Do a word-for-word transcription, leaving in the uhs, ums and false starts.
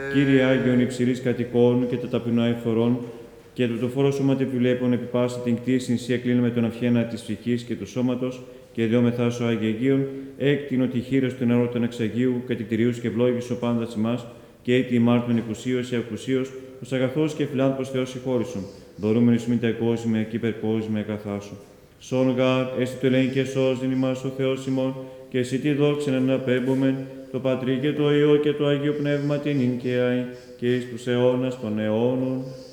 Κύριε Άγιον υψηλής κατοικών και τα ταπεινά εφορών, και το το φόρο σώματι επιβλέπων επί πάση την κτήση νησία κλείνουμε τον αυχένα της ψυχής και του σώματος, και διόμεθά σου Άγιε Αγίων, έκτηνο τη χείρος του νερού των εξαγίου, κατητηρίους και ευλόγης ο πάντας ημάς, και έτη ημάρτων οικουσίως ή ακουσίως, ως αγαθός και φιλάνθρωπος Θεός συγχώρησον, δωρούμενος μη τα κόσμια και υπερκόσμια καθάσου. Σον γάρ, έστι το ελέγχει και σώζειν ημάς ο Θεός ημών, και εσύ τη δόξεν να απέμπομεν, το Πατρί και το Υιό και το Αγίο Πνεύμα την ειν και αη, και εις τους αιώνας των αιώνων.